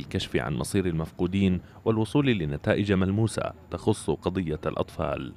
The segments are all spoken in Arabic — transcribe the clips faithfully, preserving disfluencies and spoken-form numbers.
للكشف عن مصير المفقودين والوصول لنتائج ملموسة تخص قضية الأطفال.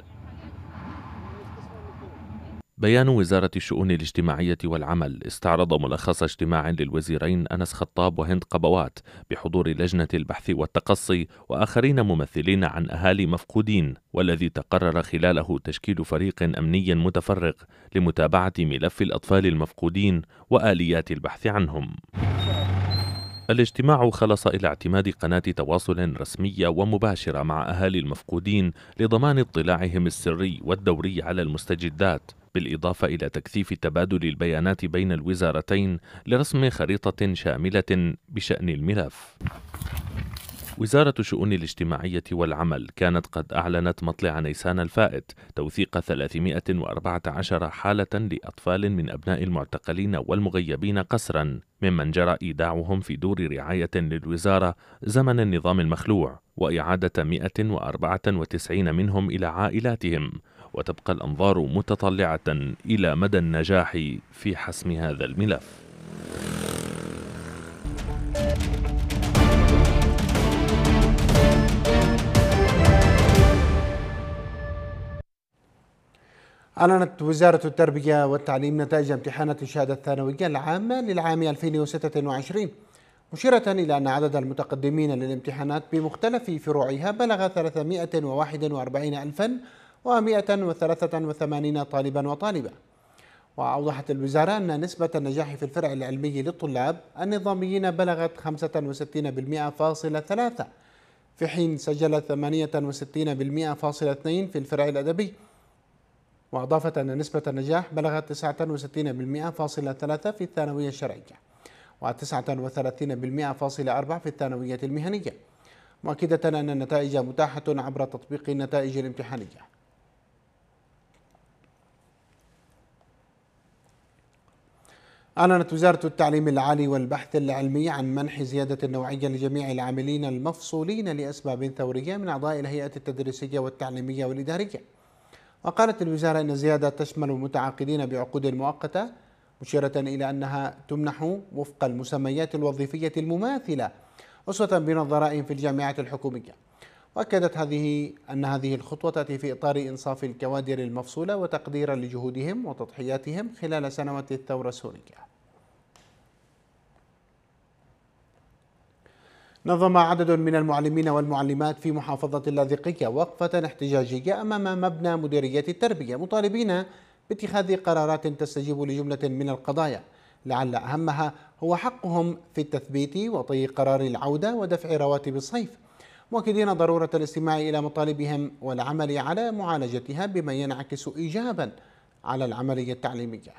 بيان وزارة الشؤون الاجتماعية والعمل استعرض ملخص اجتماع للوزيرين أنس خطاب وهند قبوات بحضور لجنة البحث والتقصي وآخرين ممثلين عن أهالي مفقودين، والذي تقرر خلاله تشكيل فريق أمني متفرغ لمتابعة ملف الأطفال المفقودين وآليات البحث عنهم. الاجتماع خلص إلى اعتماد قناة تواصل رسمية ومباشرة مع أهالي المفقودين لضمان اطلاعهم السري والدوري على المستجدات، بالإضافة إلى تكثيف تبادل البيانات بين الوزارتين لرسم خريطة شاملة بشأن الملف. وزارة الشؤون الاجتماعية والعمل كانت قد أعلنت مطلع نيسان الفائت توثيق ثلاثمائة وأربعة عشر حالة لأطفال من أبناء المعتقلين والمغيبين قسرا، ممن جرى إيداعهم في دور رعاية للوزارة زمن النظام المخلوع، وإعادة مائة وأربعة وتسعين منهم إلى عائلاتهم، وتبقى الأنظار متطلعة إلى مدى النجاح في حسم هذا الملف. أعلنت وزارة التربية والتعليم نتائج امتحانات الشهادة الثانوية العامة للعام ألفين وستة وعشرين، مشيرة إلى أن عدد المتقدمين للامتحانات بمختلف فروعها بلغ ثلاثمائة وواحد وأربعين ألفا ومائة وثلاثة وثمانين طالبا وطالبة. وأوضحت الوزارة أن نسبة النجاح في الفرع العلمي للطلاب النظاميين بلغت خمسة وستين بالمئة فاصلة ثلاثة، في حين سجل ثمانية وستين بالمئة فاصلة اثنين في الفرع الأدبي. وأضافت أن نسبة النجاح بلغت تسعة وستين بالمئة فاصلة ثلاثة في الثانوية الشرعية وتسعة وثلاثين بالمئة فاصلة أربعة في الثانوية المهنية، مؤكدة أن النتائج متاحة عبر تطبيق النتائج الامتحانية. أعلنت وزارة التعليم العالي والبحث العلمي عن منح زيادة النوعية لجميع العاملين المفصولين لأسباب ثورية من أعضاء الهيئة التدريسية والتعليمية والإدارية. وقالت الوزارة أن الزيادة تشمل المتعاقدين بعقود مؤقتة، مشيرة إلى أنها تمنح وفق المسميات الوظيفية المماثلة أسوة بنظرائهم في الجامعات الحكومية. وأكدت هذه أن هذه الخطوة تأتي في إطار إنصاف الكوادر المفصولة وتقديرا لجهودهم وتضحياتهم خلال سنوات الثورة السورية. نظم عدد من المعلمين والمعلمات في محافظة اللاذقية وقفة احتجاجية أمام مبنى مديرية التربية، مطالبين باتخاذ قرارات تستجيب لجملة من القضايا، لعل أهمها هو حقهم في التثبيت وطي قرار العودة ودفع رواتب الصيف، مؤكدين ضرورة الاستماع إلى مطالبهم والعمل على معالجتها بما ينعكس إيجابا على العملية التعليمية.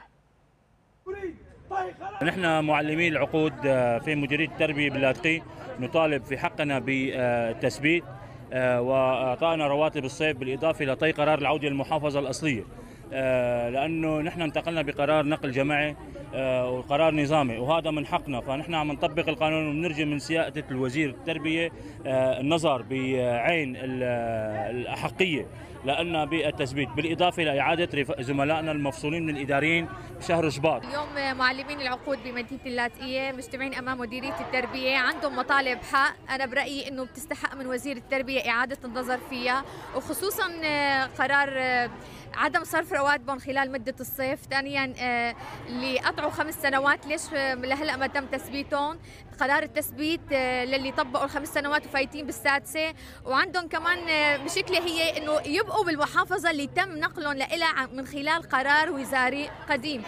نحن معلمي العقود في مديرية التربية باللاذقية نطالب في حقنا بالتثبيت وإعطائنا رواتب الصيف، بالإضافة إلى طي قرار العودة للمحافظة الأصلية، لأنه نحن انتقلنا بقرار نقل جماعي وقرار نظامي وهذا من حقنا، فنحن عم نطبق القانون وبنرجو من سيادة الوزير التربية النظر بعين الأحقية لأن بالتثبيت، بالإضافة إلى إعادة زملائنا المفصولين من الإداريين بشهر شباط. اليوم معلمين العقود بمدينة اللاذقية مجتمعين أمام مديرية التربية، عندهم مطالب حق، أنا برأيي إنه بتستحق من وزير التربية إعادة النظر فيها، وخصوصا قرار عدم صرف رواتبهم خلال مدة الصيف. ثانيا اللي قطعوا خمس سنوات ليش لهلا ما تم تثبيتهم، قرار التثبيت للي طبقوا الخمس سنوات وفايتين بالسادسة. وعندهم كمان مشكلة هي إنه يبقوا بالمحافظة اللي تم نقلهم لإلها من خلال قرار وزاري قديم.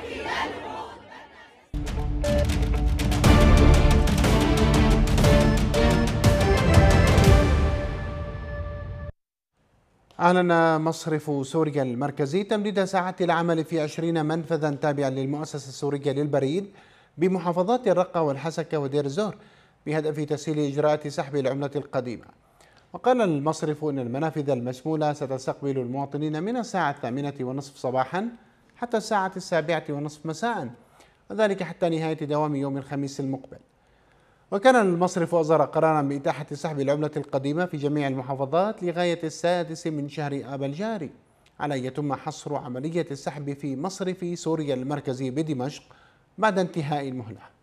أعلن مصرف سوريا المركزي تمديد ساعات العمل في عشرين منفذا تابعا للمؤسسة السورية للبريد بمحافظات الرقة والحسكة ودير الزور بهدف تسهيل إجراءات سحب العملة القديمة. وقال المصرف أن المنافذ المشمولة ستستقبل المواطنين من الساعة الثامنة والنصف صباحا حتى الساعة السابعة والنصف مساء، وذلك حتى نهاية دوام يوم الخميس المقبل. وكان المصرف أصدر قرارا بإتاحة سحب العملة القديمة في جميع المحافظات لغاية السادس من شهر آب الجاري، على أن يتم حصر عملية السحب في مصرف سوريا المركزي بدمشق بعد انتهاء المهلة.